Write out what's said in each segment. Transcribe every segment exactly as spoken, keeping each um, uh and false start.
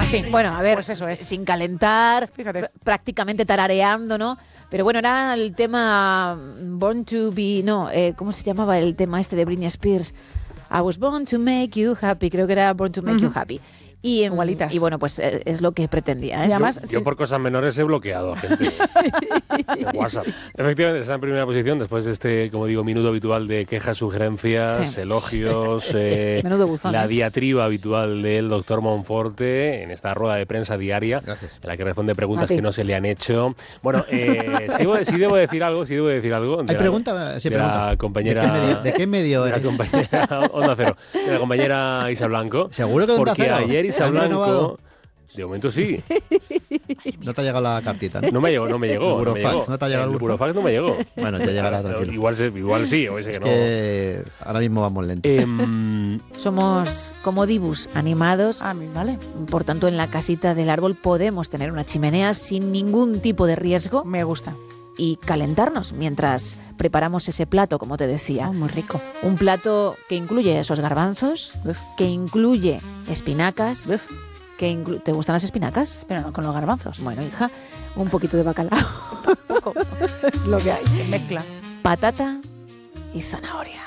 Sí. Bueno, a ver, pues eso es. sin calentar, Fíjate. prácticamente tarareando, ¿no? Pero bueno, era el tema Born to Be... No, eh, ¿cómo se llamaba el tema este de Britney Spears? I was born to make you happy. Creo que era Born to make uh-huh. you happy. Y, Igualitas. Y bueno, pues eh, es lo que pretendía, ¿eh? Y además, yo, sí. yo por cosas menores he bloqueado a gente en WhatsApp. Efectivamente, está en primera posición después de este, como digo, minuto habitual de quejas, sugerencias, Sí. elogios, eh, Menudo buzón, la ¿eh? diatriba habitual del doctor Monforte en esta rueda de prensa diaria, Gracias. en la que responde preguntas A ti. que no se le han hecho. Bueno, eh, sí, sí debo decir algo, sí debo decir algo. De Hay la- pregunta, sí, de pregunta. la compañera, ¿De qué medio, de qué medio de la eres? compañera Onda Cero, de la compañera Isa Blanco. ¿Seguro que de Onda Porque Cero? ayer Isa ¿Han Blanco, renovado? de momento sí. No te ha llegado la cartita, ¿no? No me llegó, no me llegó. El no me burofax, llegó. ¿no te ha llegado el el burofax? No me llegó. Bueno, te llegará tranquilo. Igual, se- igual sí, o ese que Es no. que ahora mismo vamos lentos. Em, Somos como dibus animados. A mí, vale. Por tanto, en la casita del árbol podemos tener una chimenea sin ningún tipo de riesgo Me gusta. y calentarnos mientras preparamos ese plato, como te decía. Oh, muy rico. Un plato que incluye esos garbanzos, Uf. que incluye espinacas, Uf. que inclu- ¿te gustan las espinacas? Pero no con los garbanzos. Bueno, hija, un poquito de bacalao, Poco. lo que hay. Mezcla. Patata y zanahoria.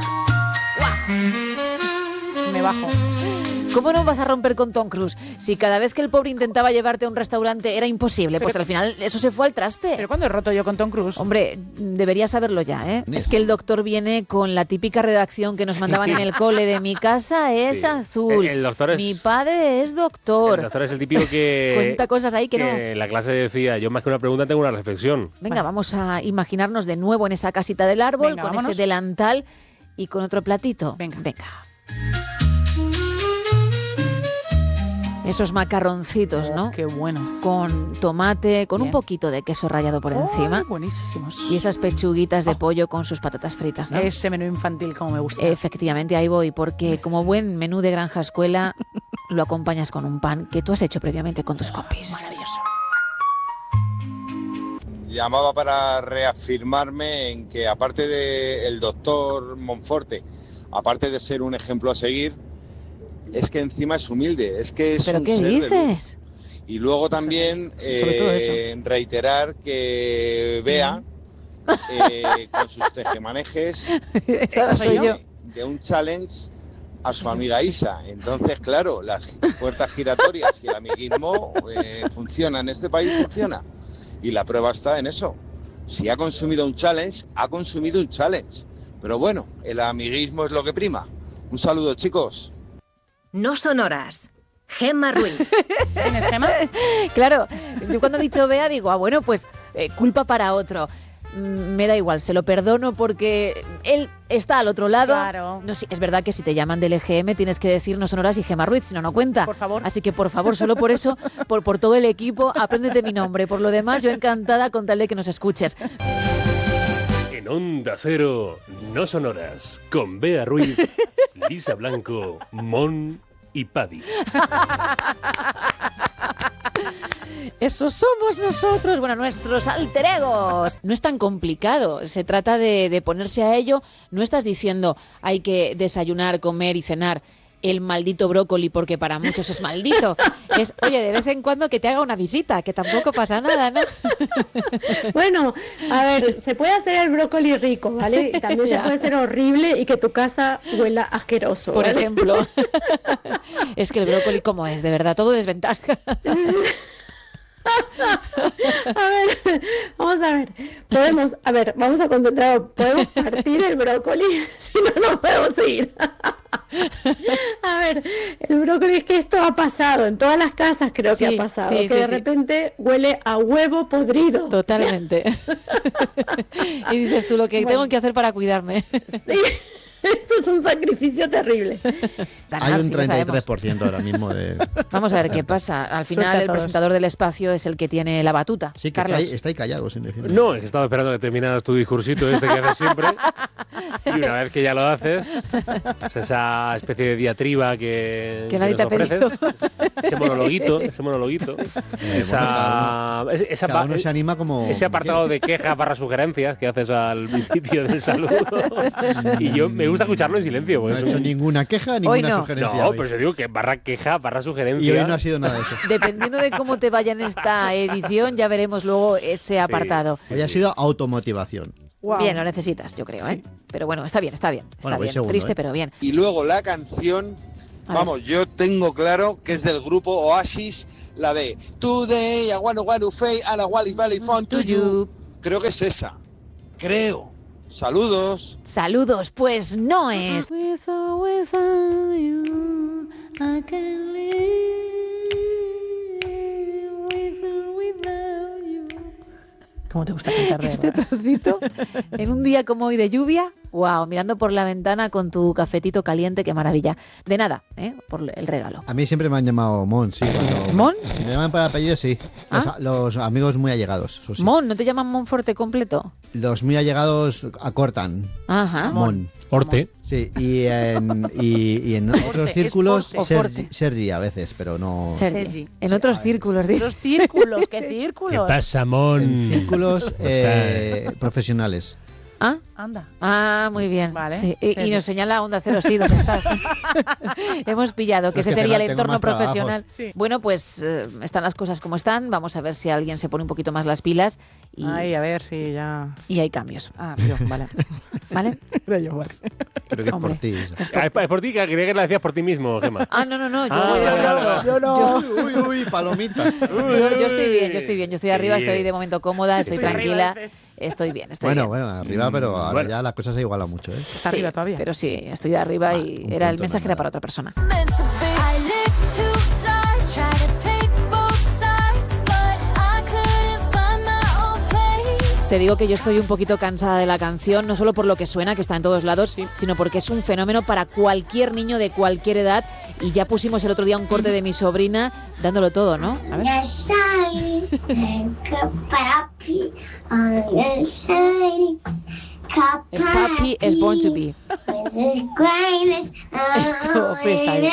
Me bajo. ¿Cómo no vas a romper con Tom Cruise? Si cada vez que el pobre intentaba llevarte a un restaurante era imposible, pues Pero- al final eso se fue al traste. ¿Pero cuándo he roto yo con Tom Cruise? Hombre, deberías saberlo ya, ¿eh? Ni Es eso. que el doctor viene con la típica redacción que nos mandaban en el cole de mi casa es Sí. azul, El- el doctor es- mi padre es doctor. el doctor es el típico que, Cuenta cosas ahí que no. en la clase decía, yo más que una pregunta tengo una reflexión. Venga, vamos a imaginarnos de nuevo en esa casita del árbol, Venga, con vámonos. ese delantal y con otro platito. Venga. Venga. Esos macarroncitos, ¿no? Oh, qué buenos. Con tomate, con un Bien. poquito de queso rallado por Oh, encima. buenísimos. Y esas pechuguitas de Oh. pollo con sus patatas fritas, ¿no? Ese menú infantil como me gusta. Efectivamente, ahí voy, porque como buen menú de granja escuela, lo acompañas con un pan que tú has hecho previamente con tus compis. Maravilloso. Llamaba para reafirmarme en que aparte del doctor Monforte, aparte de ser un ejemplo a seguir, es que encima es humilde, es que es ¿Pero un qué ser de luz. dices? Y luego también sobre todo eh, reiterar que Bea, eh, con sus tejemanejes, Esa soy yo. de un challenge a su amiga Isa. Entonces, claro, las puertas giratorias y el amiguismo eh, funciona en este país, funciona. Y la prueba está en eso. Si ha consumido un challenge, ha consumido un challenge. Pero bueno, el amiguismo es lo que prima. Un saludo, chicos. No son horas. Gemma Ruiz. ¿Tienes Gemma? Claro, yo cuando he dicho Bea digo, ah, bueno, pues eh, culpa para otro. Mm, Me da igual, se lo perdono porque él está al otro lado. Claro. No, sí, es verdad que si te llaman del E G M tienes que decir no son horas y Gemma Ruiz, si no, no cuenta. Por favor. Así que, por favor, solo por eso, por, por todo el equipo, apréndete mi nombre. Por lo demás, yo encantada con tal de que nos escuches. En Onda Cero, no son horas, con Bea Ruiz, Lisa Blanco, Mon y Paddy. Eso somos nosotros, bueno, nuestros alter egos. No es tan complicado, se trata de, de ponerse a ello. No estás diciendo hay que desayunar, comer y cenar el maldito brócoli porque para muchos es maldito. Es, oye, de vez en cuando que te haga una visita, que tampoco pasa nada, ¿no? Bueno, a ver, se puede hacer el brócoli rico, ¿vale? Y también se Ya. puede hacer horrible y que tu casa huela asqueroso, Por ¿vale? ejemplo. Es que el brócoli, ¿cómo es? De verdad, todo desventaja. A ver, vamos a ver. Podemos, a ver, vamos a concentrar. Podemos partir el brócoli, si no, no podemos seguir. A ver, el brócoli es que esto ha pasado en todas las casas, creo Sí, que ha pasado, sí, que sí, de sí. repente huele a huevo podrido. Totalmente. Y dices tú lo que Bueno. tengo que hacer para cuidarme. Sí, esto es un sacrificio terrible. Ganar, Hay un sí, lo treinta y tres sabemos. por ciento ahora mismo de... Vamos a ver qué pasa. Al final, Suelta a el todos. presentador del espacio es el que tiene la batuta. Sí, que está Carlos. ahí, está ahí callado sin decir nada. No, es que estaba esperando que terminaras tu discursito este que haces siempre. Y una vez que ya lo haces, es esa especie de diatriba que, Que nadie nos te ha pedido. ofreces, ese monologuito, ese monologuito, Eh, esa, bueno, cada ese- esa Cada pa- uno se anima como... ese apartado de quejas barra sugerencias que haces al principio del saludo. Y yo me gusta escucharlo en silencio. No pues he es hecho un- ninguna queja, ninguna no. sugerencia. No, hoy. pues yo digo que barra queja, barra sugerencia. Y hoy no ha sido nada de eso. Dependiendo de cómo te vaya en esta edición, ya veremos luego ese apartado. Sí, Hoy ha sí. sido automotivación. Guau. Bien, lo necesitas, yo creo, ¿eh? Pero bueno, está bien, está bien. Está Bueno, voy bien. segundo, Triste, ¿eh? pero bien. Y luego la canción, A vamos, yo tengo claro que es del grupo Oasis, la de Today I wanna wanna fade and I want valley fun to you. Creo que es esa. Creo. Saludos. Saludos, pues no es. With or without you, I can live with or without you. ¿Cómo te gusta cantar de Este verdad? trocito, en un día como hoy de lluvia, wow, mirando por la ventana con tu cafetito caliente, qué maravilla. De nada, ¿eh? Por el regalo. A mí siempre me han llamado Mon, sí. Cuando, ¿Mon? Si me llaman por apellido, sí. Los, Ah. los amigos muy allegados, eso sí. Mon, ¿no te llaman Monforte completo? Los muy allegados acortan. Ajá. Mon. Orte. Sí, y en, y, y en otros es círculos, Forte. O Sergi, Forte. Sergi a veces, pero no... Sergi. Sergi. En otros círculos, dice. Los círculos, ¿qué círculos? ¿Qué pasa, Mon? En círculos eh, profesionales. ¿Ah? Anda. Ah, muy bien. Vale, Sí, y, y Sergi. nos señala Onda Cero, sí, ¿dónde estás? Hemos pillado que Es ese que sería el tengo- tengo entorno más trabajos. profesional. Sí. Bueno, pues eh, están las cosas como están. Vamos a ver si alguien se pone un poquito más las pilas y, Ay, a ver si ya... y hay cambios. Ah, yo, vale. ¿Vale? Era yo, vale. Creo que es Hombre. por ti. Isa. Ah, es por- es por ti, que creía que la decías por ti mismo, Gemma. Ah, no, no, no. Yo Ah, voy de vale, momento- vale, vale. Yo no. Uy, uy, uy, palomitas. Yo, yo estoy bien, yo estoy bien. Yo estoy Qué arriba, bien. estoy de momento cómoda, estoy Estoy tranquila. arriba, dice. Estoy bien, estoy Bueno, bien. bueno, arriba, pero ahora Bueno. ya la cosa se ha igualado mucho, ¿eh? Está Sí, arriba todavía. Pero sí, estoy de arriba y un era el punto, mensaje no era es para nada. otra persona. I live two lives, try to pick both sides, but I couldn't find my own place. Te digo que yo estoy un poquito cansada de la canción, no solo por lo que suena, que está en todos lados, sino porque es un fenómeno para cualquier niño de cualquier edad. Y ya pusimos el otro día un corte de mi sobrina dándolo todo, ¿no? A ver. El papi es born to be. Esto, freestyle.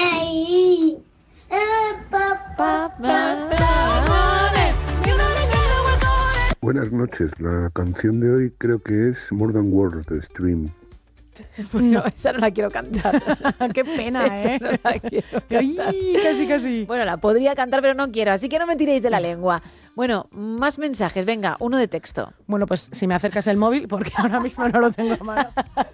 Buenas noches, la canción de hoy creo que es More Than Words de Stream. Bueno, esa no la quiero cantar. Qué pena, Esa ¿eh? no la quiero Ay, cantar. casi, casi. Bueno, la podría cantar, pero no quiero, así que no me tiréis de la lengua. Bueno, más mensajes, venga, uno de texto. Bueno, pues si me acercas el móvil, porque ahora mismo no lo tengo a mano.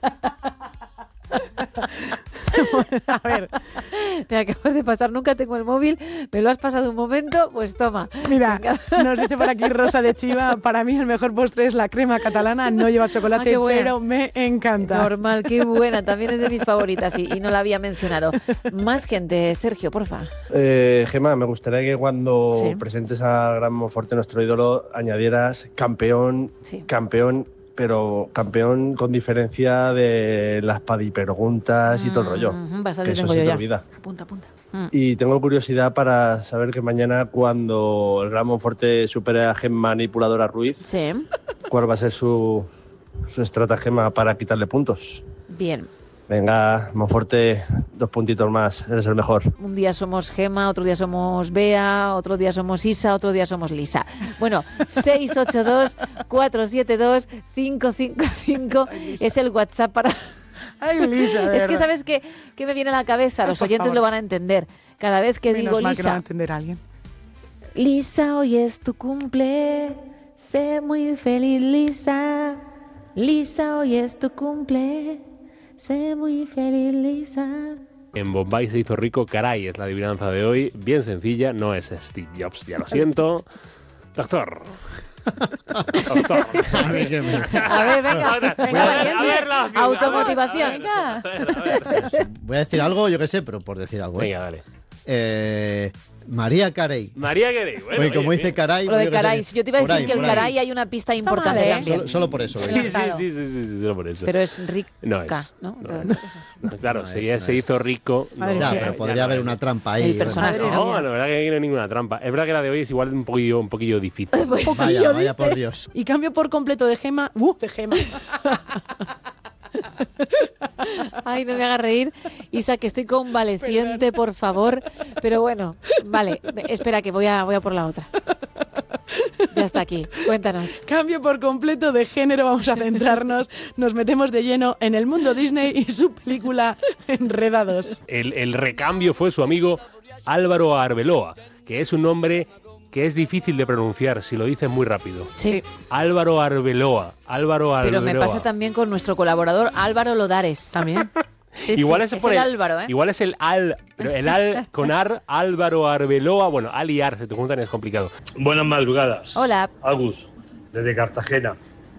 A ver, Te acabas de pasar, nunca tengo el móvil, me lo has pasado un momento, pues toma. mira, Venga. nos dice por aquí Rosa de Chiva, para mí el mejor postre es la crema catalana, no lleva Ah, chocolate, qué buena. pero me encanta. Normal, qué buena, también es de mis favoritas y, y no la había mencionado. Más gente, Sergio, porfa. Eh, Gemma, me gustaría que cuando Sí. presentes a Gran Monforte, nuestro ídolo, añadieras campeón, Sí. campeón, pero campeón con diferencia de las padipreguntas y todo el rollo. Ujú, Que bastante eso tengo se yo te ya. olvida. Apunta, apunta. Y tengo curiosidad para saber que mañana, cuando el Gran Monforte supere a Gemma Manipuladora Ruiz, Sí, ¿cuál va a ser su, su estratagema para quitarle puntos? bien. Venga, Monforte, dos puntitos más, eres el mejor. Un día somos Gema, otro día somos Bea, otro día somos Isa, otro día somos Lisa. Bueno, seis ocho dos, cuatro siete dos, cinco cinco cinco es el WhatsApp para... Ay, Lisa, de Es que verdad. ¿sabes qué, qué me viene a la cabeza? Ay, Los por oyentes favor. lo van a entender. Cada vez que Menos digo mal que no va a Lisa, entender a alguien. Lisa, hoy es tu cumple, sé muy feliz, Lisa. Lisa, hoy es tu cumple, sé muy feliz, Lisa. En Bombay se hizo rico, caray, es la adivinanza de hoy. Bien sencilla, no es Steve Jobs, ya lo siento. Doctor. Doctor. A ver, qué me- A ver, venga, A ver, venga, a ver, a ver, la- automotivación. a ver, a ver, a ver, a ver. Voy a decir algo, yo qué sé, pero por decir algo. ¿eh? Venga, dale. Eh, María Carey. María Carey. Bueno, Porque como oye, dice bien. Caray... Lo pues de yo qué sé, Caray, yo te iba a por decir ahí, que el por ahí. Caray hay una pista importante mal, ¿eh? también. Solo, solo por eso. lo Sí, digo. sí, sí, sí, sí, sí, solo por eso. Pero es rica, No es. ¿no? no es. Claro, No si es, ya no se es. hizo rico. Madre no, Ya, mía, pero ya podría no haber es. una trampa ahí. El bueno. personaje. Madre No, mía. la verdad que aquí no hay ninguna trampa. Es verdad que la de hoy es igual un poquillo, un poquillo difícil. Vaya, vaya por Dios. Y cambio por completo de Gema. ¡Uh, de Gema! Ay, no me hagas reír. Isa, que estoy convaleciente, por favor. Pero bueno, vale, espera que voy a, voy a por la otra. Ya está aquí, cuéntanos. Cambio por completo de género, vamos a centrarnos. Nos metemos de lleno en el mundo Disney y su película Enredados. El, el recambio fue su amigo Álvaro Arbeloa, que es un nombre que es difícil de pronunciar si lo dices muy rápido. Sí. Álvaro Arbeloa, Álvaro Arbeloa. Pero me pasa también con nuestro colaborador Álvaro Lodares. También. Sí, igual sí, es, por el, el Álvaro, ¿eh? Igual es el al, pero el al con ar, Álvaro Arbeloa. Bueno, al y ar se te juntan, es complicado. Buenas madrugadas. Hola. Agus, desde Cartagena.